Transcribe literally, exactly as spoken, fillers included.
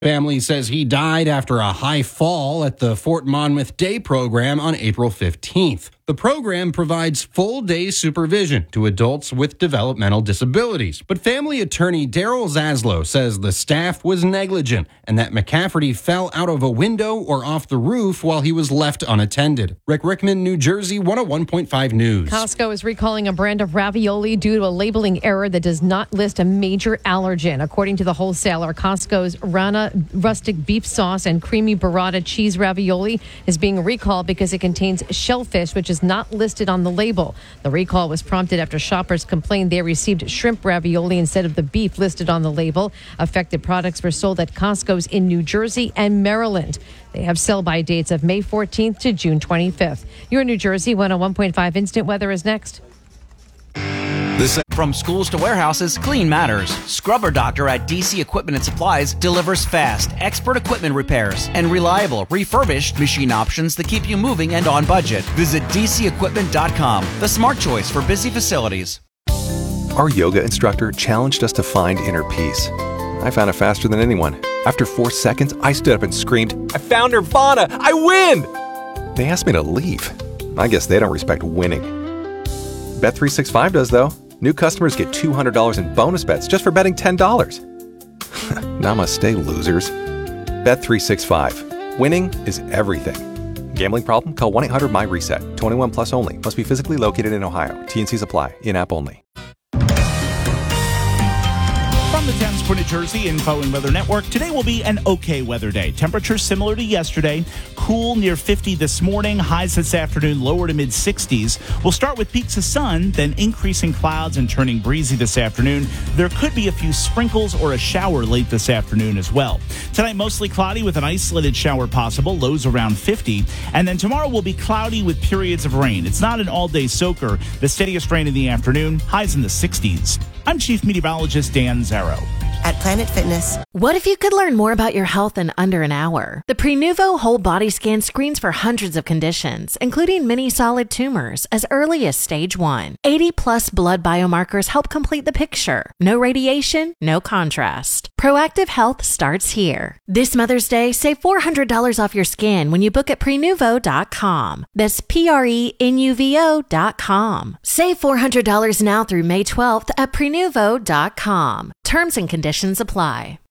Family says he died after a high fall at the Fort Monmouth Day program on April fifteenth. The program provides full-day supervision to adults with developmental disabilities. But family attorney Daryl Zaslow says the staff was negligent and that McCafferty fell out of a window or off the roof while he was left unattended. Rick Rickman, New Jersey, one oh one point five News. Costco is recalling a brand of ravioli due to a labeling error that does not list a major allergen. According to the wholesaler, Costco's Rana rustic beef sauce and creamy burrata cheese ravioli is being recalled because it contains shellfish, which is not listed on the label. The recall was prompted after shoppers complained they received shrimp ravioli instead of the beef listed on the label. Affected products were sold at Costco's in New Jersey and Maryland. They have sell-by dates of May fourteenth to June twenty-fifth. You're in New Jersey. one oh one point five Instant Weather is next. This From schools to warehouses, clean matters. Scrubber Doctor at D C Equipment and Supplies delivers fast, expert equipment repairs and reliable, refurbished machine options that keep you moving and on budget. Visit D C equipment dot com, the smart choice for busy facilities. Our yoga instructor challenged us to find inner peace. I found it faster than anyone. After four seconds, I stood up and screamed, "I found Nirvana! I win!" They asked me to leave. I guess they don't respect winning. Bet three sixty-five does, though. New customers get two hundred dollars in bonus bets just for betting ten dollars. Namaste, losers. Bet three sixty-five. Winning is everything. Gambling problem? Call one eight hundred my reset. twenty-one plus only. Must be physically located in Ohio. T and Cs apply. In-app only. From the Thames for New Jersey Info and Weather Network, today will be an okay weather day. Temperatures similar to yesterday. Cool near fifty this morning. Highs this afternoon lower to mid sixties. We'll start with peaks of sun, then increasing clouds and turning breezy this afternoon. There could be a few sprinkles or a shower late this afternoon as well. Tonight mostly cloudy with an isolated shower possible. Lows around fifty. And then tomorrow will be cloudy with periods of rain. It's not an all-day soaker. The steadiest rain in the afternoon. Highs in the sixties. I'm Chief Meteorologist Dan Zarrow. At Planet Fitness. What if you could learn more about your health in under an hour? The Prenuvo Whole Body Scan screens for hundreds of conditions, including many solid tumors, as early as stage one. eighty plus blood biomarkers help complete the picture. No radiation, no contrast. Proactive health starts here. This Mother's Day, save four hundred dollars off your scan when you book at prenuvo dot com. That's P R E N U V O dot com. Save four hundred dollars now through May twelfth at prenuvo dot com. Terms and conditions apply.